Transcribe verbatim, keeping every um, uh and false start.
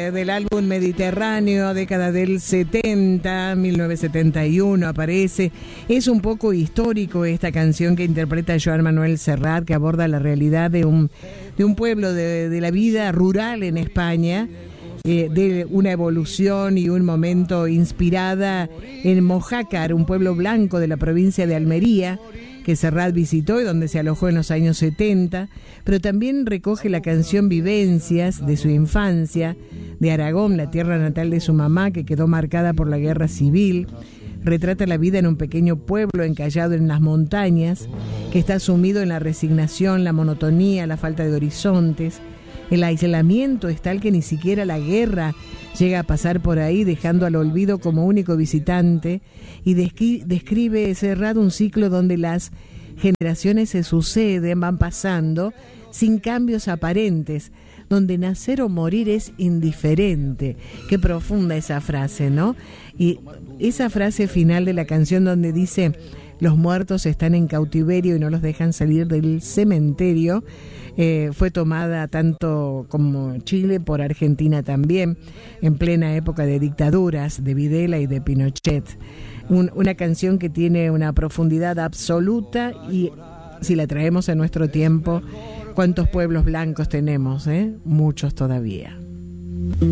eh, del álbum Mediterráneo, década del setenta, mil novecientos setenta y uno aparece. Es un poco histórico esta canción que interpreta Joan Manuel Serrat, que aborda la realidad de un, de un pueblo, de, de la vida rural en España, eh, de una evolución y un momento inspirada en Mojácar, un pueblo blanco de la provincia de Almería, que Serrat visitó y donde se alojó en los años setenta, pero también recoge la canción Vivencias de su infancia, de Aragón, la tierra natal de su mamá, que quedó marcada por la guerra civil. Retrata la vida en un pequeño pueblo encallado en las montañas, que está sumido en la resignación, la monotonía, la falta de horizontes. El aislamiento es tal que ni siquiera la guerra llega a pasar por ahí, dejando al olvido como único visitante, y descri- describe Serrat un ciclo donde las generaciones se suceden, van pasando, sin cambios aparentes, donde nacer o morir es indiferente. Qué profunda esa frase, ¿no? Y esa frase final de la canción donde dice: los muertos están en cautiverio y no los dejan salir del cementerio, eh, fue tomada tanto como Chile por Argentina también, en plena época de dictaduras de Videla y de Pinochet. Un, una canción que tiene una profundidad absoluta, y si la traemos en nuestro tiempo, ¿cuántos pueblos blancos tenemos? ¿Eh? Muchos todavía.